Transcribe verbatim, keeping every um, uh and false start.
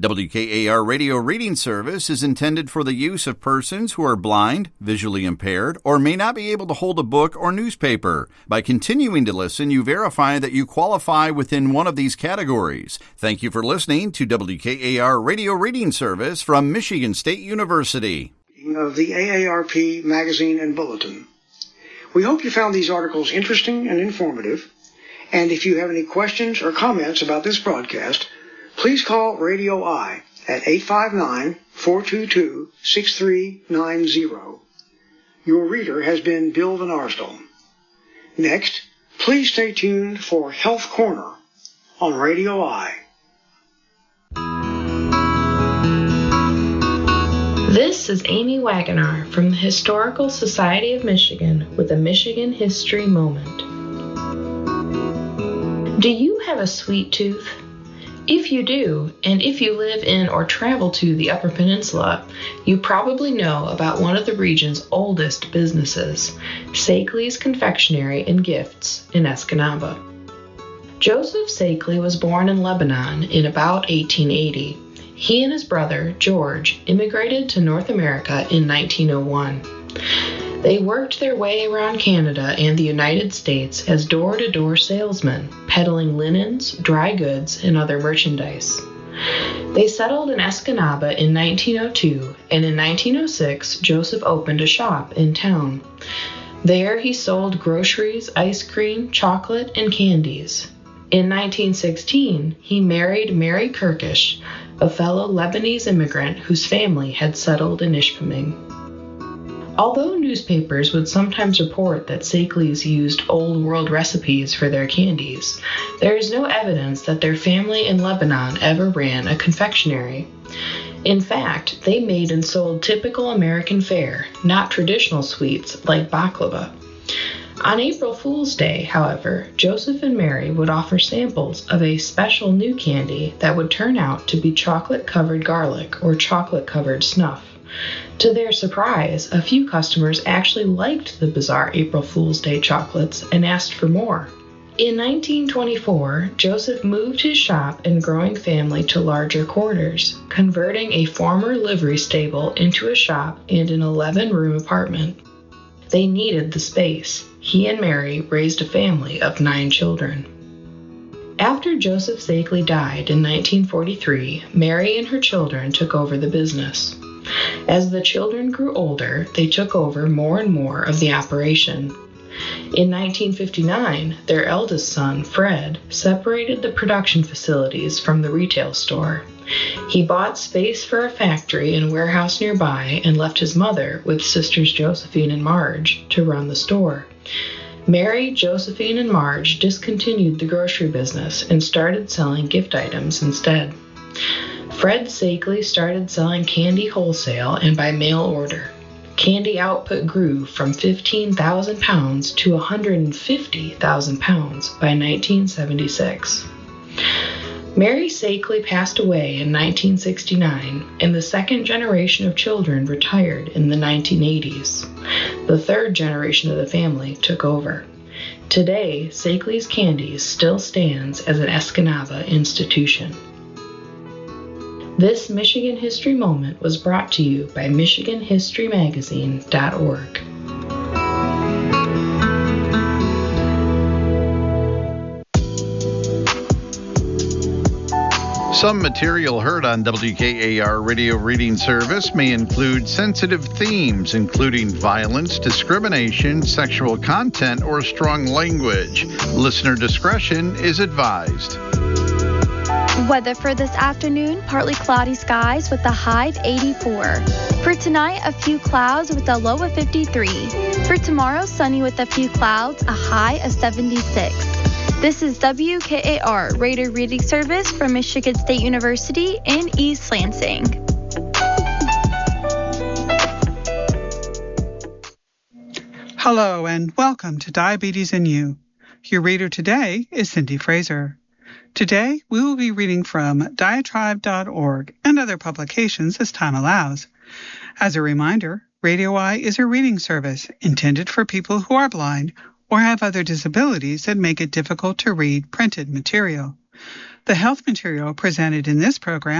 W K A R Radio Reading Service is intended for the use of persons who are blind, visually impaired, or may not be able to hold a book or newspaper. By continuing to listen, you verify that you qualify within one of these categories. Thank you for listening to W K A R Radio Reading Service from Michigan State University. Of the A A R P magazine and bulletin. We hope you found these articles interesting and informative, and if you have any questions or comments about this broadcast, please call Radio I at eight five nine, four two two, six three nine zero. Your reader has been Bill Van Arsdal. Next, please stay tuned for Health Corner on Radio I. This is Amy Wagoner from the Historical Society of Michigan with a Michigan History Moment. Do you have a sweet tooth? If you do, and if you live in or travel to the Upper Peninsula, you probably know about one of the region's oldest businesses, Sakely's Confectionery and Gifts in Escanaba. Joseph Sakely was born in Lebanon in about eighteen eighty. He and his brother, George, immigrated to North America in nineteen oh one. They worked their way around Canada and the United States as door-to-door salesmen, peddling linens, dry goods, and other merchandise. They settled in Escanaba in nineteen oh two, and in nineteen oh six, Joseph opened a shop in town. There he sold groceries, ice cream, chocolate, and candies. In nineteen sixteen, he married Mary Kirkish, a fellow Lebanese immigrant whose family had settled in Ishpeming. Although newspapers would sometimes report that Sakely's used old world recipes for their candies, there is no evidence that their family in Lebanon ever ran a confectionery. In fact, they made and sold typical American fare, not traditional sweets like baklava. On April Fool's Day, however, Joseph and Mary would offer samples of a special new candy that would turn out to be chocolate-covered garlic or chocolate-covered snuff. To their surprise, a few customers actually liked the bizarre April Fool's Day chocolates and asked for more. In nineteen twenty-four, Joseph moved his shop and growing family to larger quarters, converting a former livery stable into a shop and an eleven-room apartment. They needed the space. He and Mary raised a family of nine children. After Joseph Sakely died in nineteen forty-three, Mary and her children took over the business. As the children grew older, they took over more and more of the operation. In nineteen fifty-nine, their eldest son, Fred, separated the production facilities from the retail store. He bought space for a factory and warehouse nearby and left his mother with sisters Josephine and Marge to run the store. Mary, Josephine, and Marge discontinued the grocery business and started selling gift items instead. Fred Sakely started selling candy wholesale and by mail order. Candy output grew from fifteen thousand pounds to one hundred fifty thousand pounds by nineteen seventy-six. Mary Sakely passed away in nineteen sixty-nine, and the second generation of children retired in the nineteen eighties. The third generation of the family took over. Today, Sakely's Candies still stands as an Escanaba institution. This Michigan History Moment was brought to you by Michigan History Magazine dot org. Some material heard on W K A R Radio Reading Service may include sensitive themes, including violence, discrimination, sexual content, or strong language. Listener discretion is advised. Weather for this afternoon, partly cloudy skies with a high of eighty-four. For tonight, a few clouds with a low of fifty-three. For tomorrow, sunny with a few clouds, a high of seventy-six. This is W K A R Radio Reading Service from Michigan State University in East Lansing. Hello and welcome to Diabetes and You. Your reader today is Cindy Fraser. Today, we will be reading from diatribe dot org and other publications as time allows. As a reminder, Radio I is a reading service intended for people who are blind or have other disabilities that make it difficult to read printed material. The health material presented in this program